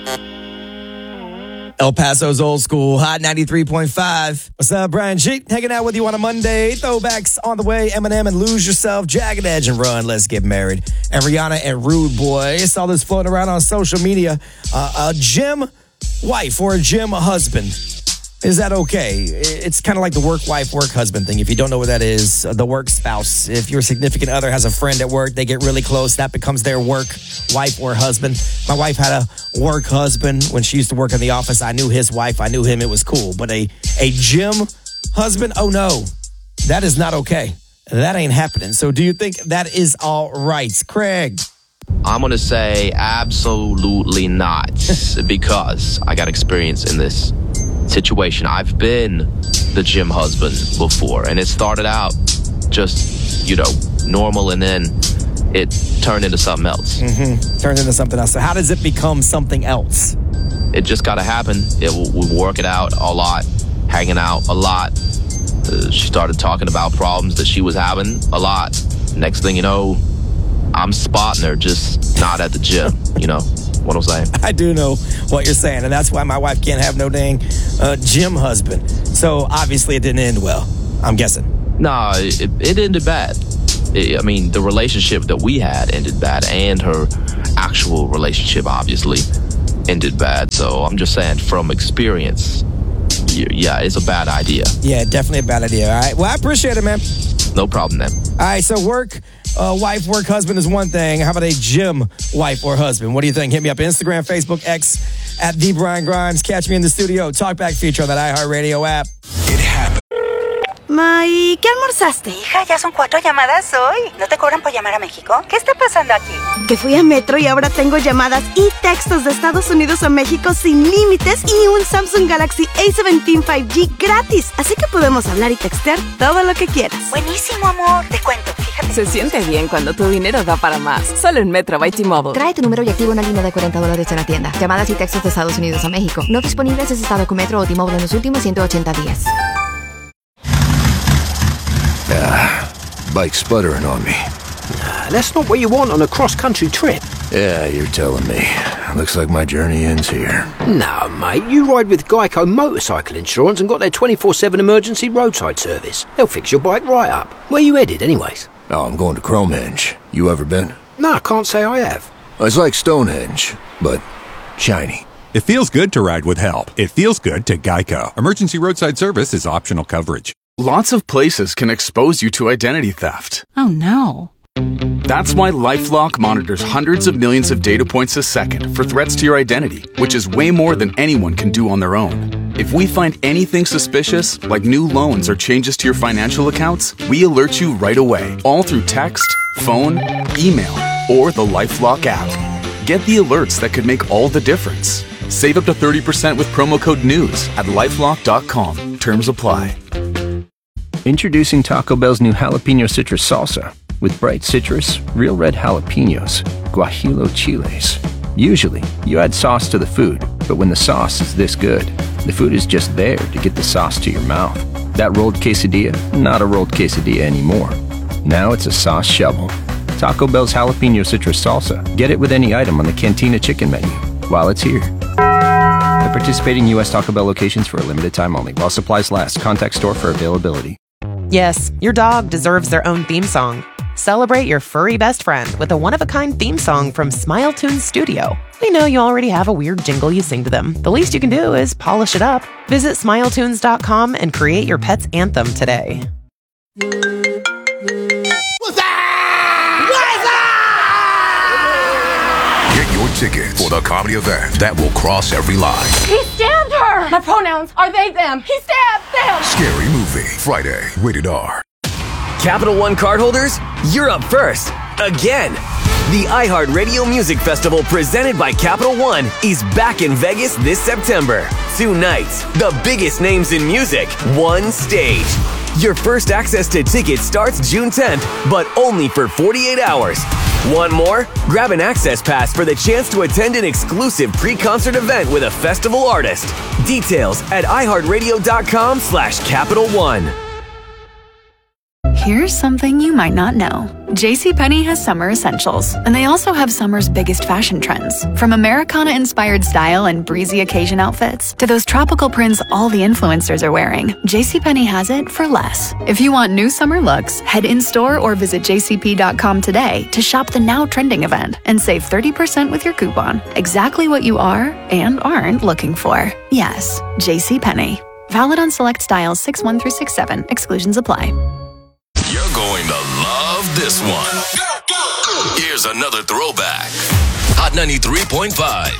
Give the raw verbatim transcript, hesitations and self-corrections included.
El Paso's Old School, Hot ninety-three point five. What's up, Brian G? Hanging out with you on a Monday. Throwbacks on the way. Eminem and Lose Yourself, Jagged Edge and Run, Let's Get Married. And Rihanna and Rude Boy. I saw this floating around on social media. Uh, a gym wife or a gym husband. Is that okay? It's kind of like the work wife, work husband thing. If you don't know what that is, the work spouse. If your significant other has a friend at work, they get really close. That becomes their work wife or husband. My wife had a work husband when she used to work in the office. I knew his wife. I knew him. It was cool. But a, a gym husband, oh no, that is not okay. That ain't happening. So do you think that is all right? Craig? I'm going to say absolutely not because I got experience in this situation. I've been the gym husband before, and it started out just, you know, normal, and then it turned into something else. Mm-hmm. Turned into something else. So how does it become something else? It just got to happen. It, we work it out a lot, hanging out a lot. Uh, she started talking about problems that she was having a lot. Next thing you know, I'm spotting her, just not at the gym, you know what I'm saying? I do know what you're saying, and that's why my wife can't have no dang uh, gym husband. So obviously it didn't end well, I'm guessing. Nah, it, it ended bad. It, I mean, the relationship that we had ended bad, and her actual relationship obviously ended bad. So I'm just saying from experience, yeah, it's a bad idea. Yeah, definitely a bad idea. All right. Well, I appreciate it, man. No problem, man. All right, so work uh, wife, work husband is one thing. How about a gym wife or husband? What do you think? Hit me up Instagram, Facebook, X, at The Brian Grimes. Catch me in the studio. Talkback feature on that iHeartRadio app. It happened. Ma, ¿y qué almorzaste? Hija, ya son cuatro llamadas hoy. ¿No te cobran por llamar a México? ¿Qué está pasando aquí? Que fui a Metro y ahora tengo llamadas y textos de Estados Unidos a México sin límites y un Samsung Galaxy A diecisiete cinco G gratis. Así que podemos hablar y textear todo lo que quieras. Buenísimo, amor. Te cuento, fíjate. Se siente bien cuando tu dinero da para más. Solo en Metro by T-Mobile. Trae tu número y activa una línea de cuarenta dólares en la tienda. Llamadas y textos de Estados Unidos a México. No disponibles si has estado con Metro o T-Mobile en los últimos ciento ochenta días. Ah, bike's sputtering on me. Nah, that's not what you want on a cross-country trip. Yeah, you're telling me. Looks like my journey ends here. No, mate, you ride with Geico Motorcycle Insurance and got their twenty-four seven emergency roadside service. They'll fix your bike right up. Where you headed, anyways? Oh, I'm going to Cromehenge. You ever been? No, I can't say I have. It's like Stonehenge, but shiny. It feels good to ride with help. It feels good to Geico. Emergency roadside service is optional coverage. Lots of places can expose you to identity theft. Oh, no. That's why LifeLock monitors hundreds of millions of data points a second for threats to your identity, which is way more than anyone can do on their own. If we find anything suspicious, like new loans or changes to your financial accounts, we alert you right away, all through text, phone, email, or the LifeLock app. Get the alerts that could make all the difference. Save up to thirty percent with promo code NEWS at lifelock dot com. Terms apply. Introducing Taco Bell's new jalapeno citrus salsa with bright citrus, real red jalapenos, guajillo chiles. Usually, you add sauce to the food, but when the sauce is this good, the food is just there to get the sauce to your mouth. That rolled quesadilla, not a rolled quesadilla anymore. Now it's a sauce shovel. Taco Bell's jalapeno citrus salsa. Get it with any item on the Cantina chicken menu while it's here. At participating U S Taco Bell locations for a limited time only. While supplies last, contact store for availability. Yes, your dog deserves their own theme song. Celebrate your furry best friend with a one-of-a-kind theme song from Smile Tunes Studio. We know you already have a weird jingle you sing to them. The least you can do is polish it up. Visit smile tunes dot com and create your pet's anthem today. What's that? What's that? Get your tickets for the comedy event that will cross every line. He stabbed her! My pronouns are they, them. He stabbed them! Scary Movie, Friday, rated R. Capital One cardholders, you're up first. Again. The iHeartRadio Music Festival presented by Capital One is back in Vegas this September. Two nights, the biggest names in music, one stage. Your first access to tickets starts June tenth, but only for forty-eight hours. Want more? Grab an access pass for the chance to attend an exclusive pre-concert event with a festival artist. Details at iHeartRadio dot com slash Capital One. Here's something you might not know. JCPenney has summer essentials, and they also have summer's biggest fashion trends. From Americana-inspired style and breezy occasion outfits to those tropical prints all the influencers are wearing, JCPenney has it for less. If you want new summer looks, head in-store or visit j c p dot com today to shop the now trending event and save thirty percent with your coupon. Exactly what you are and aren't looking for. Yes, JCPenney. Valid on select styles six one through six seven. Exclusions apply. You're going to love this one. Here's another throwback. Hot ninety-three point five.